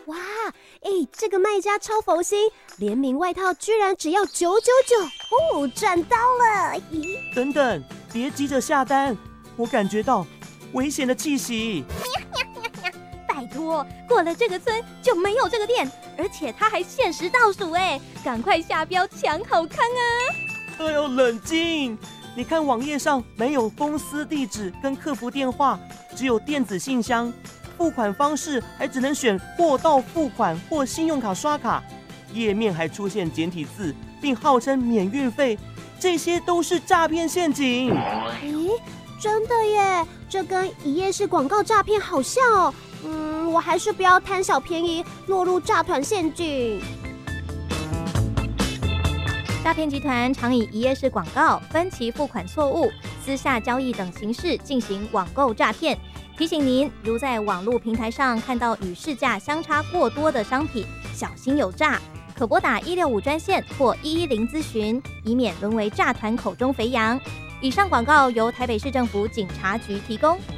哇，这个卖家超佛心，联名外套居然只要999哦，赚到了！咦， 等等，别急着下单，我感觉到危险的气息。 拜托，过了这个村就没有这个店，而且它还限时倒数哎，赶快下标抢好康啊！ 哎呦，冷静！你看网页上没有公司地址跟客服电话，只有电子信箱。付款方式还只能选货到付款或信用卡刷卡，页面还出现简体字，并号称免运费，这些都是诈骗陷阱。 咦，真的耶，这跟一页式广告诈骗好像哦。我还是不要贪小便宜，落入诈团陷阱。 诈骗集团常以一页式广告、分期付款错误、私下交易等形式进行网购诈骗。提醒您，如在网络平台上看到与市价相差过多的商品，小心有诈，可拨打165专线或110咨询，以免沦为诈团口中肥羊。以上广告由台北市政府警察局提供。